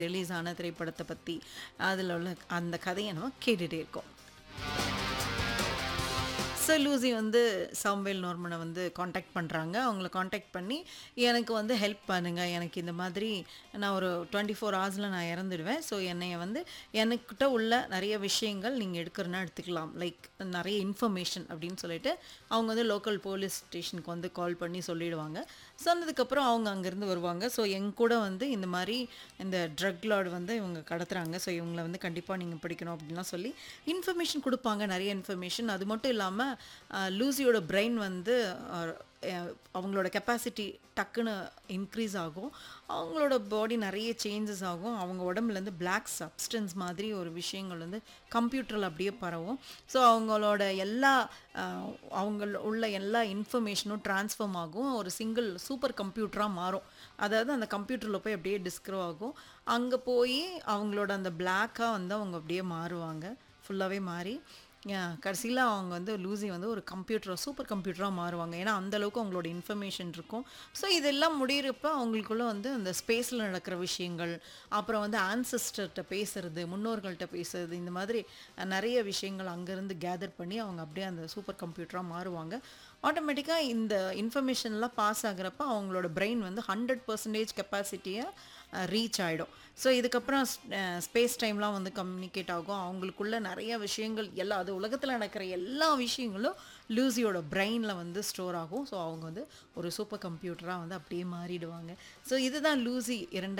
Release ஆன திரைப்படத்த பத்தி, அதுல உள்ள அந்த கதைய நம்ம கேட்டுட்டே இருக்கோம். லூசி வந்து சாமுவேல் நார்மன வந்து கான்டாக்ட் பண்றாங்க. அவங்கள கான்டாக்ட் பண்ணி, "எனக்கு வந்து ஹெல்ப் பண்ணுங்க. எனக்கு இந்த மாதிரி நான் ஒரு 24 ஹவர்ஸ்ல நான் இறந்துடுவேன். ஸோ என்னைய வந்து எனக்கிட்ட உள்ள நெறைய விஷயங்கள் நீங்க எடுக்கறதுனா எடுத்துக்கலாம். லைக் நெறைய இன்ஃபர்மேஷன்" அப்படின்னு சொல்லிட்டு, அவங்க வந்து லோக்கல் போலீஸ் ஸ்டேஷனுக்கு வந்து கால் பண்ணி சொல்லிடுவாங்க. சொன்னதுக்கப்புறம் அவங்க அங்கேருந்து வருவாங்க. ஸோ என் கூட வந்து இந்த மாரி இந்த ட்ரக் லார்ட் வந்து இவங்க கடத்துறாங்க. ஸோ இவங்கள வந்து கண்டிப்பா நீங்க பிடிக்கணும் அப்படின்லாம் சொல்லி இன்ஃபர்மேஷன் குடுப்பாங்க. நெறைய இன்ஃபர்மேஷன். அது மட்டும் இல்லாம லூசியோட பிரெயின் வந்து அ அ அவங்களோட கெப்பாசிட்டி டக்குன்னு இன்க்ரீஸ் ஆகும். அவங்களோட பாடி நெறைய சேஞ்சஸ் ஆகும். அவங்க உடம்புலேருந்து பிளாக் சப்ஸ்டன்ஸ் மாதிரி ஒரு விஷயங்கள் வந்து கம்ப்யூட்டர்ல அப்படியே பரவும். ஸோ அவங்களோட எல்லா அ அவங்க உள்ள எல்லா இன்ஃபர்மேஷனும் ட்ரான்ஸ்ஃபார்ம் ஆகும். ஒரு சிங்கிள் சூப்பர் கம்ப்யூட்டரா மாறும். அதாவது அந்த கம்ப்யூட்டர்ல போய் அப்படியே டிஸ்க்ரோ ஆகும். அங்க போயி அவங்களோட அந்த பிளாக்கா வந்து அவங்க அப்படியே மாறுவாங்க. ஃபுல்லாவே மாறி கடைசியில அவங்க வந்து லூசி வந்து ஒரு சூப்பர் கம்ப்யூட்டரா மாறுவாங்க. ஏன்னா, அந்த அளவுக்கு அவங்களோட இன்ஃபர்மேஷன் இருக்கும். ஸோ இதெல்லாம் முடியிறப்ப அவங்களுக்குள்ள வந்து அந்த ஸ்பேஸ்ல நடக்கிற விஷயங்கள், அப்புறம் வந்து ஆன்செஸ்டர்ட்ட பேசுறது, முன்னோர்கள்ட்ட பேசுறது, இந்த மாதிரி நெறைய விஷயங்கள் அங்கருந்து கேதர் பண்ணி அவங்க அப்படியே அந்த சூப்பர் கம்ப்யூட்டரா மாறுவாங்க. ஆட்டோமேட்டிக்கா இந்த இன்ஃபர்மேஷன்லாம் பாஸ் ஆகுறப்ப அவங்களோட பிரெயின் வந்து 100% கெப்பாசிட்டிய ரீச் ஆயிடும். ஸோ இதுக்கப்புறம் ஸ்பேஸ் டைம்லாம் வந்து கம்யூனிகேட் ஆகும். அவங்களுக்குள்ள நெறைய விஷயங்கள் அது உலகத்துல நடக்கிற எல்லா விஷயங்களும் லூசியோட பிரெயின்ல வந்து ஸ்டோர் ஆகும். ஸோ அவங்க வந்து ஒரு சூப்பர் கம்ப்யூட்டரா வந்து அப்படியே மாறிடுவாங்க. ஸோ இதுதான் லூசி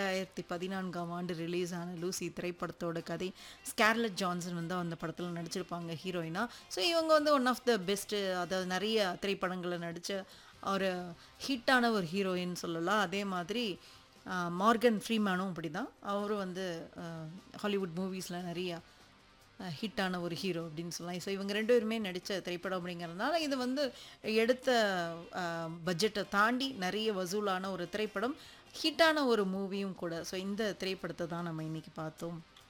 2014ஆம் ஆண்டு ரிலீஸ் ஆன லூசி திரைப்படத்தோட கதை. ஸ்கார்லெட் ஜான்சன் வந்து அந்த படத்துல நடிச்சிருப்பாங்க ஹீரோயினா. ஸோ இவங்க வந்து ஒன் ஆஃப் த பெஸ்ட், அதாவது நெறைய திரைப்படங்கள்ல நடிச்ச ஒரு ஹிட்டான ஒரு ஹீரோயின் சொல்லலாம். அதே மாதிரி மார்கன் ஃப்ரீமேனும் அப்படிதான். அவரும் வந்து ஹாலிவுட் மூவிஸ்ல நெறைய ஹிட்டான ஒரு ஹீரோ அப்படின்னு சொல்லலாம். ஸோ இவங்க 2 பேருமே நடிச்ச திரைப்படம் அப்படிங்கிறதுனால, இது வந்து எடுத்த பட்ஜெட்ட தாண்டி நெறைய வசூலான ஒரு திரைப்படம். ஹிட்டான ஒரு மூவியும் கூட. ஸோ இந்த திரைப்படத்த தான் நம்ம இன்னைக்கு பார்த்தோம்.